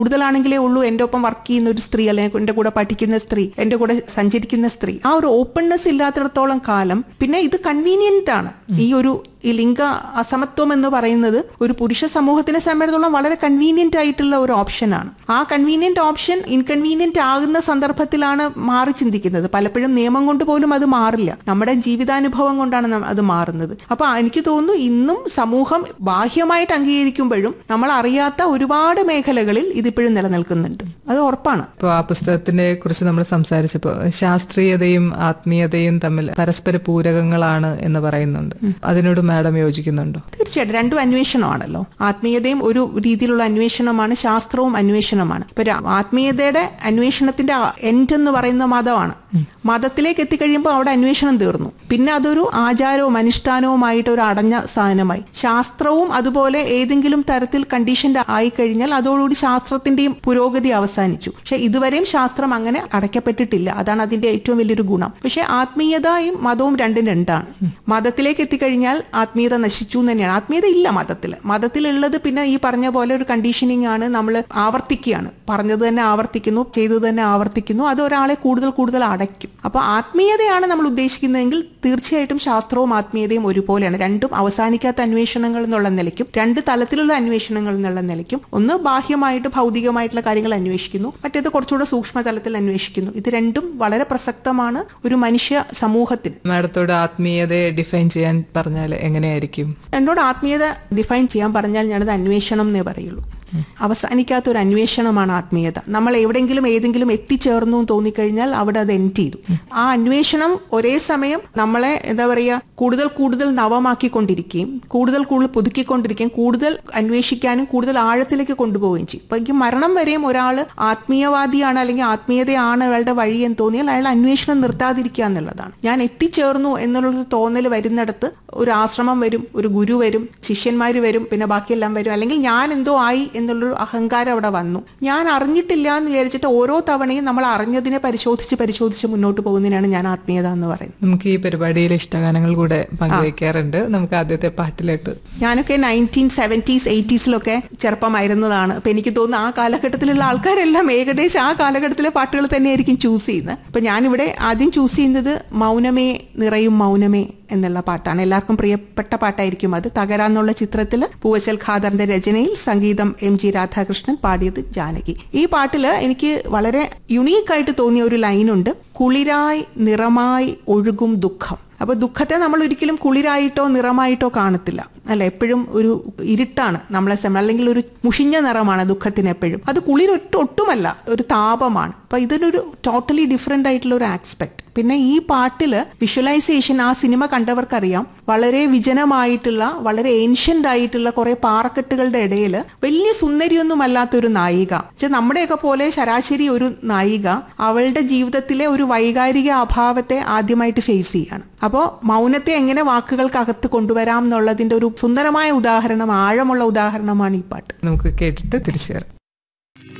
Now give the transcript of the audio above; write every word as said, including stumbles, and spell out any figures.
കൂടുതലാണെങ്കിലേ ഉള്ളൂ എൻ്റെ ഒപ്പം വർക്ക് ചെയ്യുന്ന ഒരു സ്ത്രീ അല്ലെങ്കിൽ എൻ്റെ കൂടെ പഠിക്കുന്ന സ്ത്രീ, എൻ്റെ കൂടെ സഞ്ചരിക്കുന്ന സ്ത്രീ. ആ ഒരു ഓപ്പൺനെസ് ഇല്ലാത്തിടത്തോളം കാലം പിന്നെ ഇത് കൺവീനിയന്റ് ആണ്. ഈ ഒരു ഈ ലിംഗ അസമത്വം എന്ന് പറയുന്നത് ഒരു പുരുഷ സമൂഹത്തിനെ സംബന്ധിച്ചിടത്തോളം വളരെ കൺവീനിയന്റ് ആയിട്ടുള്ള ഒരു ഓപ്ഷനാണ്. ആ കൺവീനിയന്റ് ഓപ്ഷൻ ഇൻകൺവീനിയന്റ് ആകുന്ന സന്ദർഭത്തിലാണ് മാറി ചിന്തിക്കുന്നത്. പലപ്പോഴും നിയമം കൊണ്ട് പോലും അത് മാറില്ല, നമ്മുടെ ജീവിതാനുഭവം കൊണ്ടാണ് അത് മാറുന്നത്. അപ്പൊ എനിക്ക് തോന്നുന്നു ഇന്നും സമൂഹം ബാഹ്യമായിട്ട് അംഗീകരിക്കുമ്പോഴും നമ്മൾ അറിയാത്ത ഒരുപാട് മേഖലകളിൽ ഇതിപ്പോഴും നിലനിൽക്കുന്നുണ്ട്. അത് ഉറപ്പാണ്. ഇപ്പോൾ ആ പുസ്തകത്തിനെ കുറിച്ച് നമ്മൾ സംസാരിച്ചപ്പോൾ ശാസ്ത്രീയതയും ആത്മീയതയും തമ്മിൽ പരസ്പര പൂരകങ്ങളാണ് എന്ന് പറയുന്നുണ്ട്. അതിനോട് മാഡം യോജിക്കുന്നുണ്ടോ? തീർച്ചയായിട്ടും രണ്ടും അന്വേഷണമാണല്ലോ. ആത്മീയതയും ഒരു രീതിയിലുള്ള അന്വേഷണമാണ്, ശാസ്ത്രവും അന്വേഷണമാണ്. ഇപ്പൊ ആത്മീയതയുടെ അന്വേഷണത്തിന്റെ എൻഡ് എന്ന് പറയുന്ന മതമാണ്. മതത്തിലേക്ക് എത്തിക്കഴിയുമ്പോൾ അവിടെ അന്വേഷണം തീർന്നു. പിന്നെ അതൊരു ആചാരവും അനുഷ്ഠാനവുമായിട്ട് ഒരു അടഞ്ഞ സാധനമായി. ശാസ്ത്രവും അതുപോലെ ഏതെങ്കിലും തരത്തിൽ കണ്ടീഷൻഡ് ആയിക്കഴിഞ്ഞാൽ അതോടുകൂടി ശാസ്ത്രത്തിന്റെയും പുരോഗതി അവസാനിച്ചു. പക്ഷെ ഇതുവരെയും ശാസ്ത്രം അങ്ങനെ അടയ്ക്കപ്പെട്ടിട്ടില്ല. അതാണ് അതിന്റെ ഏറ്റവും വലിയൊരു ഗുണം. പക്ഷെ ആത്മീയതയും മതവും രണ്ടും രണ്ടാണ്. മതത്തിലേക്ക് എത്തിക്കഴിഞ്ഞാൽ ആത്മീയത നശിച്ചു എന്ന് തന്നെയാണ്. ആത്മീയത ഇല്ല മതത്തിൽ. മതത്തിലുള്ളത് പിന്നെ ഈ പറഞ്ഞ പോലെ ഒരു കണ്ടീഷനിങ് ആണ്. നമ്മൾ ആവർത്തിക്കുകയാണ്, പറഞ്ഞത് തന്നെ ആവർത്തിക്കുന്നു, ചെയ്തത് തന്നെ ആവർത്തിക്കുന്നു. അത് ഒരാളെ കൂടുതൽ കൂടുതൽ അടയ്ക്കും. അപ്പൊ ആത്മീയതയാണ് നമ്മൾ ഉദ്ദേശിക്കുന്നതെങ്കിൽ തീർച്ചയായിട്ടും ശാസ്ത്രവും ആത്മീയതയും ഒരുപോലെയാണ്. രണ്ടും അവസാനിക്കാത്ത അന്വേഷണങ്ങൾ എന്നുള്ള നിലയ്ക്കും രണ്ട് തലത്തിലുള്ള അന്വേഷണങ്ങൾ എന്നുള്ള നിലയ്ക്കും ഒന്ന് ബാഹ്യമായിട്ട് ഭൗതികമായിട്ടുള്ള കാര്യങ്ങൾ അന്വേഷിക്കുന്നു, മറ്റേത് കുറച്ചുകൂടെ സൂക്ഷ്മ തലത്തിൽ അന്വേഷിക്കുന്നു. ഇത് രണ്ടും വളരെ പ്രസക്തമാണ് ഒരു മനുഷ്യ സമൂഹത്തിന്. മാഡത്തോട് ആത്മീയതയെ ഡിഫൈൻ ചെയ്യാൻ പറഞ്ഞാൽ എങ്ങനെയായിരിക്കും? എന്നോട് ആത്മീയത ഡിഫൈൻ ചെയ്യാൻ പറഞ്ഞാൽ ഞാനത് അന്വേഷണം എന്നേ പറയുള്ളൂ. അവസാനിക്കാത്ത ഒരു അന്വേഷണമാണ് ആത്മീയത. നമ്മൾ എവിടെയെങ്കിലും ഏതെങ്കിലും എത്തിച്ചേർന്നു എന്ന് തോന്നിക്കഴിഞ്ഞാൽ അവിടെ അത് എൻഡ് ചെയ്തു. ആ അന്വേഷണം ഒരേ സമയം നമ്മളെ എന്താ പറയുക കൂടുതൽ കൂടുതൽ നവമാക്കിക്കൊണ്ടിരിക്കുകയും കൂടുതൽ കൂടുതൽ പുതുക്കിക്കൊണ്ടിരിക്കുകയും കൂടുതൽ അന്വേഷിക്കാനും കൂടുതൽ ആഴത്തിലേക്ക് കൊണ്ടുപോവുകയും ചെയ്യും. ഇപ്പൊ എനിക്ക് മരണം വരെയും ഒരാൾ ആത്മീയവാദിയാണ് അല്ലെങ്കിൽ ആത്മീയതയാണ് അയാളുടെ വഴി എന്ന് തോന്നിയാൽ അയാൾ അന്വേഷണം നിർത്താതിരിക്കുക എന്നുള്ളതാണ്. ഞാൻ എത്തിച്ചേർന്നു എന്നുള്ളൊരു തോന്നൽ വരുന്നിടത്ത് ഒരു ആശ്രമം വരും, ഒരു ഗുരു വരും, ശിഷ്യന്മാര് വരും, പിന്നെ ബാക്കിയെല്ലാം വരും. അല്ലെങ്കിൽ ഞാൻ എന്തോ ആയി എന്നുള്ളൊരു അഹങ്കാരം അവിടെ വന്നു. ഞാൻ അറിഞ്ഞിട്ടില്ല എന്ന് വിചാരിച്ചിട്ട് ഓരോ തവണയും നമ്മൾ അറിഞ്ഞതിനെ പരിശോധിച്ച് പരിശോധിച്ച് മുന്നോട്ട് പോകുന്നതിനാണ് ഞാൻ ആത്മീയത എന്ന് പറയുന്നത്. നമുക്ക് ഈ പരിപാടിയിലെ ഇഷ്ടഗാനങ്ങൾ കൂടെ പങ്കുവയ്ക്കാറുണ്ട്. നമുക്ക് ആദ്യത്തെ പാട്ടിലോട്ട്. ഞാനൊക്കെ നയൻറ്റീൻ സെവൻറ്റീസ് എയ്റ്റീസിലൊക്കെ ചെറുപ്പമായിരുന്നതാണ്. അപ്പൊ എനിക്ക് തോന്നുന്നു ആ കാലഘട്ടത്തിലുള്ള ആൾക്കാരെല്ലാം ഏകദേശം ആ കാലഘട്ടത്തിലെ പാട്ടുകൾ തന്നെയായിരിക്കും ചൂസ് ചെയ്യുന്നത്. അപ്പൊ ഞാനിവിടെ ആദ്യം ചൂസ് ചെയ്യുന്നത് മൗനമേ നിറയും മൗനമേ എന്നുള്ള പാട്ടാണ്. എല്ലാവർക്കും പ്രിയപ്പെട്ട പാട്ടായിരിക്കും അത്. തകരാന്നുള്ള ചിത്രത്തിൽ പൂവച്ചൽ ഖാദറിന്റെ രചനയിൽ സംഗീതം എം ജി രാധാകൃഷ്ണൻ, പാടിയത് ജാനകി. ഈ പാട്ടില് എനിക്ക് വളരെ യുണീക്കായിട്ട് തോന്നിയ ഒരു ലൈനുണ്ട്, കുളിരായി നിറമായി ഒഴുകും ദുഃഖം. അപ്പൊ ദുഃഖത്തെ നമ്മൾ ഒരിക്കലും കുളിരായിട്ടോ നിറമായിട്ടോ കാണത്തില്ല, അല്ല, എപ്പോഴും ഒരു ഇരുട്ടാണ് നമ്മളെ സമയം, അല്ലെങ്കിൽ ഒരു മുഷിഞ്ഞ നിറമാണ് ദുഃഖത്തിന് എപ്പോഴും. അത് കുളിരൊട്ട് ഒട്ടുമല്ല, ഒരു താപമാണ്. അപ്പൊ ഇതിനൊരു ടോട്ടലി ഡിഫറെന്റ് ആയിട്ടുള്ള ഒരു ആസ്പെക്ട്. പിന്നെ ഈ പാട്ടില് വിഷ്വലൈസേഷൻ ആ സിനിമ കണ്ടവർക്കറിയാം, വളരെ വിജനമായിട്ടുള്ള വളരെ ഏൻഷ്യന്റ് ആയിട്ടുള്ള കുറെ പാറക്കെട്ടുകളുടെ ഇടയിൽ വലിയ സുന്ദരിയൊന്നും അല്ലാത്തൊരു നായിക, നമ്മുടെയൊക്കെ പോലെ ശരാശരി ഒരു നായിക അവളുടെ ജീവിതത്തിലെ ഒരു വൈകാരിക അഭാവത്തെ ആദ്യമായിട്ട് ഫേസ് ചെയ്യാണ്. അപ്പോൾ മൗനത്തെ എങ്ങനെ വാക്കുകൾക്കകത്ത് കൊണ്ടുവരാം എന്നുള്ളതിന്റെ ഒരു സുന്ദരമായ ഉദാഹരണം, ആഴമുള്ള ഉദാഹരണമാണ് ഈ പാട്ട്. നമുക്ക് കേട്ടിട്ട് തിരിച്ചു വരാം.